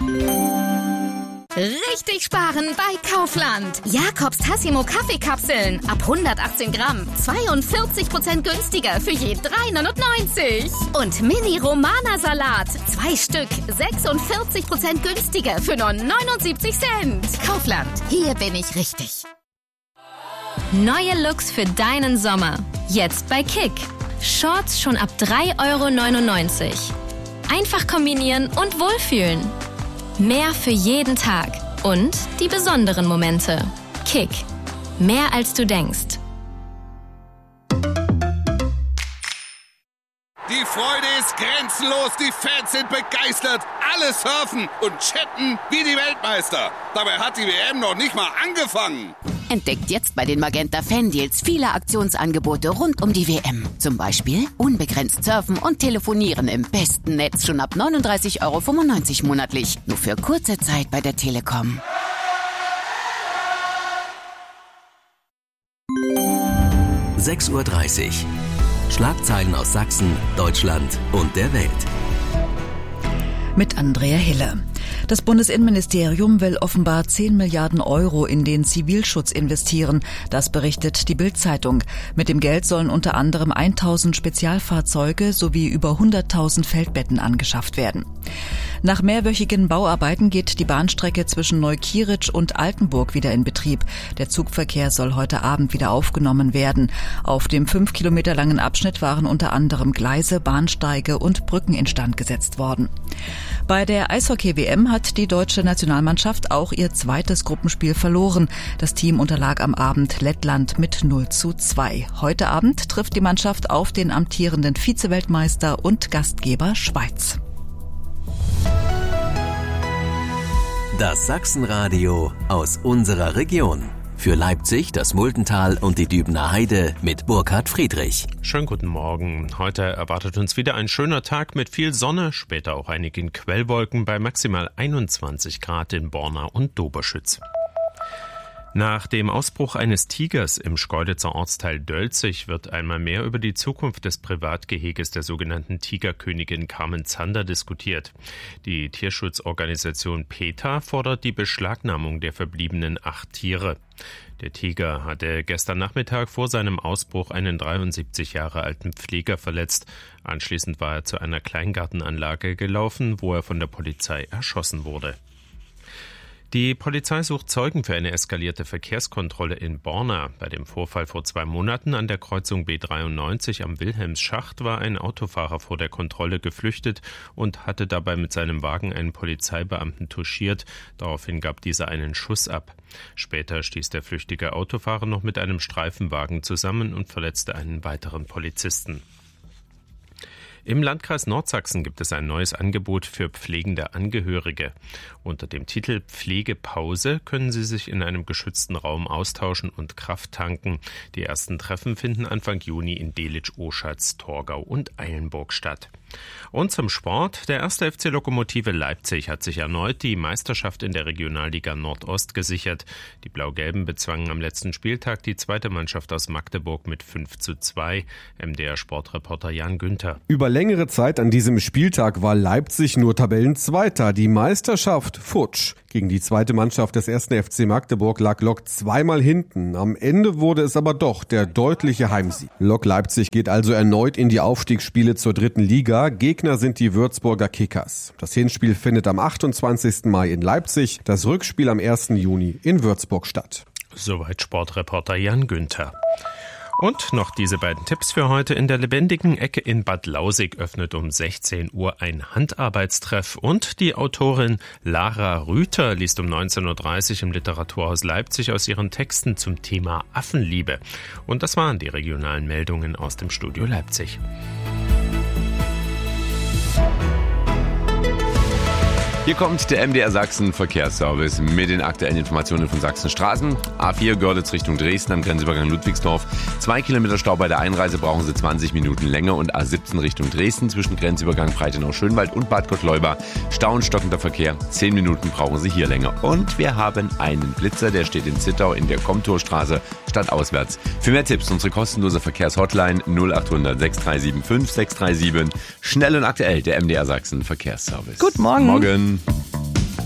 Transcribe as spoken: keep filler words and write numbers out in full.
Richtig sparen bei Kaufland. Jakobs Tassimo Kaffeekapseln ab hundertachtzehn Gramm. zweiundvierzig Prozent günstiger für je drei neunundneunzig. Und Mini Romana Salat. Zwei Stück. sechsundvierzig Prozent günstiger für nur neunundsiebzig Cent. Kaufland. Hier bin ich richtig. Neue Looks für deinen Sommer. Jetzt bei Kick. Shorts schon ab drei Euro neunundneunzig. Einfach kombinieren und wohlfühlen. Mehr für jeden Tag und die besonderen Momente. Kick. Mehr als du denkst. Die Freude ist grenzenlos, die Fans sind begeistert, alle surfen und chatten wie die Weltmeister. Dabei hat die W M noch nicht mal angefangen. Entdeckt jetzt bei den Magenta Fan-Deals viele Aktionsangebote rund um die W M. Zum Beispiel unbegrenzt surfen und telefonieren im besten Netz schon ab neununddreißig Euro fünfundneunzig monatlich. Nur für kurze Zeit bei der Telekom. sechs Uhr dreißig. Schlagzeilen aus Sachsen, Deutschland und der Welt. Mit Andrea Hille. Das Bundesinnenministerium will offenbar zehn Milliarden Euro in den Zivilschutz investieren. Das berichtet die Bild-Zeitung. Mit dem Geld sollen unter anderem tausend Spezialfahrzeuge sowie über hunderttausend Feldbetten angeschafft werden. Nach mehrwöchigen Bauarbeiten geht die Bahnstrecke zwischen Neukieritsch und Altenburg wieder in Betrieb. Der Zugverkehr soll heute Abend wieder aufgenommen werden. Auf dem fünf Kilometer langen Abschnitt waren unter anderem Gleise, Bahnsteige und Brücken instand gesetzt worden. Bei der Eishockey-W M hat die deutsche Nationalmannschaft auch ihr zweites Gruppenspiel verloren. Das Team unterlag am Abend Lettland mit null zu zwei. Heute Abend trifft die Mannschaft auf den amtierenden Vize-Weltmeister und Gastgeber Schweiz. Das Sachsenradio aus unserer Region. Für Leipzig, das Muldental und die Dübener Heide mit Burkhard Friedrich. Schönen guten Morgen. Heute erwartet uns wieder ein schöner Tag mit viel Sonne, später auch einige Quellwolken bei maximal einundzwanzig Grad in Borna und Doberschütz. Nach dem Ausbruch eines Tigers im Schkeuditzer Ortsteil Dölzig wird einmal mehr über die Zukunft des Privatgeheges der sogenannten Tigerkönigin Carmen Zander diskutiert. Die Tierschutzorganisation PETA fordert die Beschlagnahmung der verbliebenen acht Tiere. Der Tiger hatte gestern Nachmittag vor seinem Ausbruch einen dreiundsiebzig Jahre alten Pfleger verletzt. Anschließend war er zu einer Kleingartenanlage gelaufen, wo er von der Polizei erschossen wurde. Die Polizei sucht Zeugen für eine eskalierte Verkehrskontrolle in Borna. Bei dem Vorfall vor zwei Monaten an der Kreuzung B dreiundneunzig am Wilhelmsschacht war ein Autofahrer vor der Kontrolle geflüchtet und hatte dabei mit seinem Wagen einen Polizeibeamten touchiert. Daraufhin gab dieser einen Schuss ab. Später stieß der flüchtige Autofahrer noch mit einem Streifenwagen zusammen und verletzte einen weiteren Polizisten. Im Landkreis Nordsachsen gibt es ein neues Angebot für pflegende Angehörige. Unter dem Titel Pflegepause können Sie sich in einem geschützten Raum austauschen und Kraft tanken. Die ersten Treffen finden Anfang Juni in Delitzsch, Torgau und Eilenburg statt. Und zum Sport. Der erste F C Lokomotive Leipzig hat sich erneut die Meisterschaft in der Regionalliga Nordost gesichert. Die Blau-Gelben bezwangen am letzten Spieltag die zweite Mannschaft aus Magdeburg mit fünf zu zwei. M D R-Sportreporter Jan Günther. Über längere Zeit an diesem Spieltag war Leipzig nur Tabellenzweiter. Die Meisterschaft futsch. Gegen die zweite Mannschaft des ersten F C Magdeburg lag Lok zweimal hinten. Am Ende wurde es aber doch der deutliche Heimsieg. Lok Leipzig geht also erneut in die Aufstiegsspiele zur dritten Liga. Gegner sind die Würzburger Kickers. Das Hinspiel findet am achtundzwanzigsten Mai in Leipzig, das Rückspiel am ersten Juni in Würzburg statt. Soweit Sportreporter Jan Günther. Und noch diese beiden Tipps für heute. In der lebendigen Ecke in Bad Lausig öffnet um sechzehn Uhr ein Handarbeitstreff. Und die Autorin Lara Rüther liest um neunzehn Uhr dreißig im Literaturhaus Leipzig aus ihren Texten zum Thema Affenliebe. Und das waren die regionalen Meldungen aus dem Studio Leipzig. Hier kommt der M D R Sachsen Verkehrsservice mit den aktuellen Informationen von Sachsen Straßen. A vier Görlitz Richtung Dresden am Grenzübergang Ludwigsdorf. Zwei Kilometer Stau bei der Einreise, brauchen Sie zwanzig Minuten länger. Und A siebzehn Richtung Dresden zwischen Grenzübergang Breitenau-Schönwald und Bad Gottleuba. Stau und stockender Verkehr. Zehn Minuten brauchen Sie hier länger. Und wir haben einen Blitzer, der steht in Zittau in der Komtorstraße stadtauswärts. Für mehr Tipps unsere kostenlose Verkehrshotline null acht hundert sechs drei sieben fünf sechs drei sieben. Schnell und aktuell der M D R Sachsen Verkehrsservice. Guten Morgen. Morgen.